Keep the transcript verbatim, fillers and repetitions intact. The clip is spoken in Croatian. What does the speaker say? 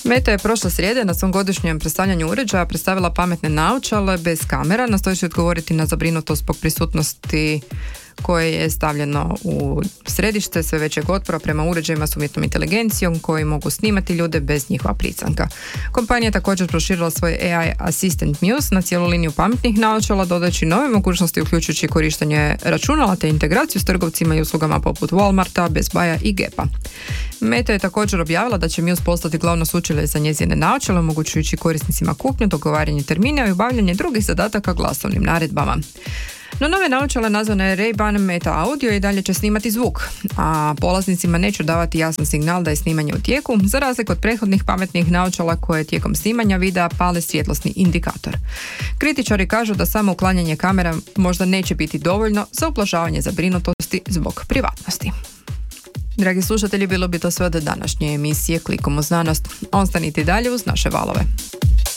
Meta je prošle srijede na svom godišnjem predstavljanju uređaja predstavila pametne naočale bez kamera, nastojeći odgovoriti na zabrinutost zbog prisutnosti koje je stavljeno u središte sve većeg otpora prema uređajima s umjetnom inteligencijom koji mogu snimati ljude bez njihova pristanka. Kompanija je također proširila svoj A I Assistant Muse na cijelu liniju pametnih naočala, dodajući nove mogućnosti uključujući korištenje računala te integraciju s trgovcima i uslugama poput Walmarta, Best Buya i Gapa. Meta je također objavila da će Muse postati glavno sučelje za njezine naočale, omogućujući korisnicima kupnju, dogovaranje termina i obavljanje drugih zadataka glasovnim naredbama. No nove naočale nazvane Ray-Ban Meta Audio i dalje će snimati zvuk, a polaznicima neće davati jasan signal da je snimanje u tijeku, za razliku od prethodnih pametnih naočala koje tijekom snimanja videa pale svjetlosni indikator. Kritičari kažu da samo uklanjanje kamera možda neće biti dovoljno za ublažavanje zabrinutosti zbog privatnosti. Dragi slušatelji, bilo bi to sve od današnje emisije Klikom u znanost. Ostanite dalje uz naše valove.